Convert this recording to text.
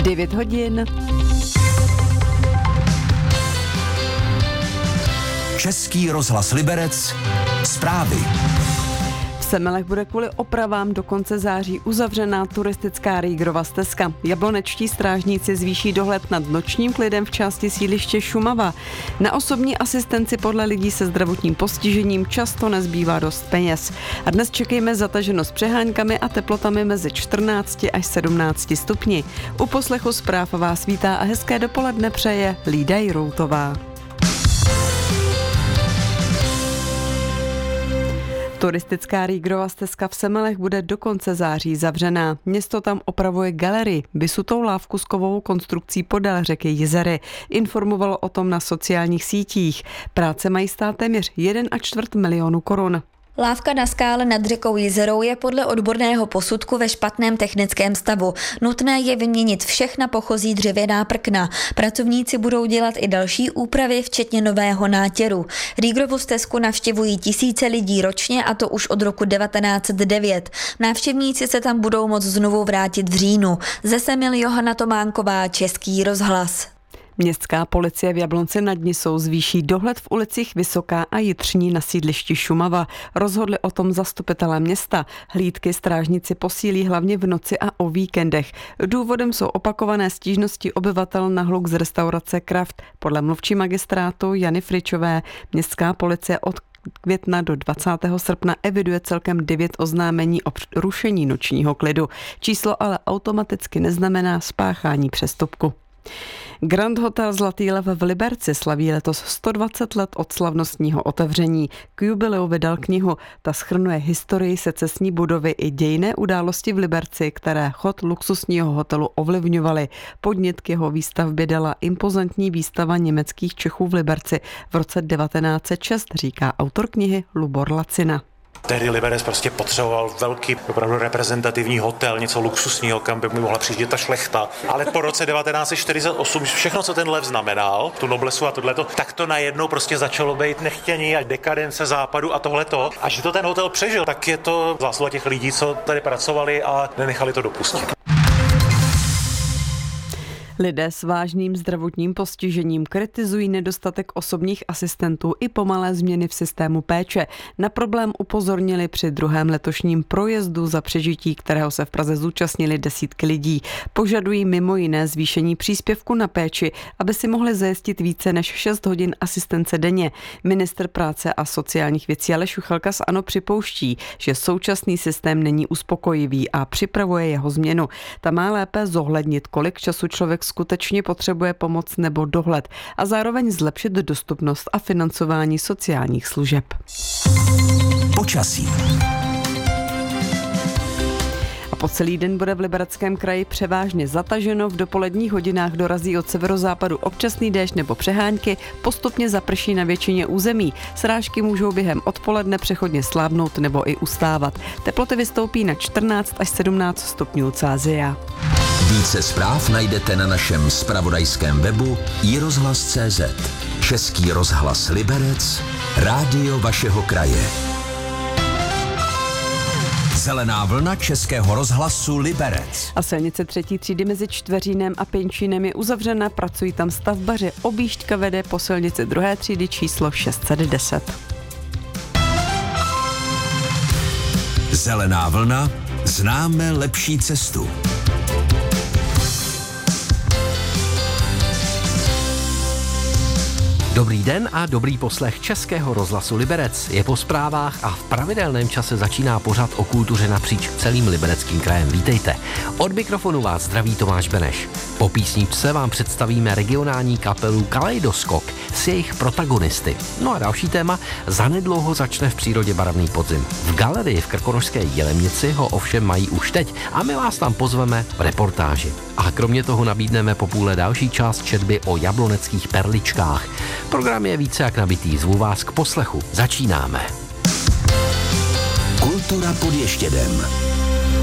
9 hodin. Český rozhlas Liberec. Zprávy. V Semelech bude kvůli opravám do konce září uzavřená turistická Rýgrova stezka. Jablonečtí strážníci zvýší dohled nad nočním klidem v části sídliště Šumava. Na osobní asistenci podle lidí se zdravotním postižením často nezbývá dost peněz. A dnes čekejme zataženost přeháňkami a teplotami mezi 14 až 17 stupni. U poslechu zpráv vás vítá a hezké dopoledne přeje Lída Jiroutová. Turistická Rýgrova stezka v Semelech bude do konce září zavřená. Město tam opravuje galerii, vysutou lávku s kovovou konstrukcí podél řeky Jizery. Informovalo o tom na sociálních sítích. Práce mají stát téměř 1,25 milionu korun. Lávka na skále nad řekou Jizerou je podle odborného posudku ve špatném technickém stavu. Nutné je vyměnit všechna pochozí dřevěná prkna. Pracovníci budou dělat i další úpravy, včetně nového nátěru. Rýgrovu stezku navštěvují tisíce lidí ročně, a to už od roku 1909. Návštěvníci se tam budou moct znovu vrátit v říjnu. Ze Semil Johana Tománková, Český rozhlas. Městská policie v Jablonci nad Nisou zvýší dohled v ulicích Vysoká a Jitřní na sídlišti Šumava. Rozhodli o tom zastupitelé města. Hlídky strážníci posílí hlavně v noci a o víkendech. Důvodem jsou opakované stížnosti obyvatel na hluk z restaurace Kraft. Podle mluvčí magistrátu Jany Fričové městská policie od května do 20. srpna eviduje celkem 9 oznámení o rušení nočního klidu. Číslo ale automaticky neznamená spáchání přestupku. Grand Hotel Zlatý lev v Liberci slaví letos 120 let od slavnostního otevření. K jubileu vydal knihu. Ta shrnuje historii secesní budovy i dějinné události v Liberci, které chod luxusního hotelu ovlivňovaly. Podnět k jeho výstavbě dala impozantní výstava německých Čechů v Liberci v roce 1906, říká autor knihy Lubor Lacina. Tehdy Liberec prostě potřeboval velký, opravdu reprezentativní hotel, něco luxusního, kam by mohla přijíždět ta šlechta. Ale po roce 1948 všechno, co ten lev znamenal, tu noblesu a tohleto, tak to najednou prostě začalo být nechtění a dekadence západu a tohleto. A že to ten hotel přežil, tak je to zásluha těch lidí, co tady pracovali a nenechali to dopustit. Lidé s vážným zdravotním postižením kritizují nedostatek osobních asistentů i pomalé změny v systému péče. Na problém upozornili při druhém letošním projezdu za přežití, kterého se v Praze zúčastnili desítky lidí. Požadují mimo jiné zvýšení příspěvku na péči, aby si mohli zajistit více než 6 hodin asistence denně. Ministr práce a sociálních věcí Aleš Juchelka z ANO připouští, že současný systém není uspokojivý a připravuje jeho změnu. Ta má lépe zohlednit, kolik času člověk skutečně potřebuje pomoc nebo dohled a zároveň zlepšit dostupnost a financování sociálních služeb. Počasí. Po celý den bude v Libereckém kraji převážně zataženo, v dopoledních hodinách dorazí od severozápadu občasný déšť nebo přehánky, postupně zaprší na většině území. Srážky můžou během odpoledne přechodně slábnout nebo i ustávat. Teploty vystoupí na 14 až 17 stupňů Celsia. Více zpráv najdete na našem zpravodajském webu iRozhlas.cz. Český rozhlas Liberec, rádio vašeho kraje. Zelená vlna Českého rozhlasu Liberec. A silnice 3. třídy mezi Čtveřínem a Pěnčínem je uzavřena, pracují tam stavbaři. Objížďka vede po silnici 2. třídy číslo 610. Zelená vlna, známe lepší cestu. Dobrý den a dobrý poslech Českého rozhlasu Liberec. Je po zprávách a v pravidelném čase začíná pořad o kultuře napříč celým Libereckým krajem. Vítejte. Od mikrofonu vás zdraví Tomáš Beneš. Po písničce vám představíme regionální kapelu Kaleidoskok s jejich protagonisty. No a další téma, zanedlouho začne v přírodě barevný podzim. V galerii v Krkonošské Jelemnici ho ovšem mají už teď a my vás tam pozveme v reportáži. A kromě toho nabídneme po půle další část četby o jabloneckých perličkách. Program je více jak nabitý, zvu vás k poslechu. Začínáme. Kultura pod Ještědem.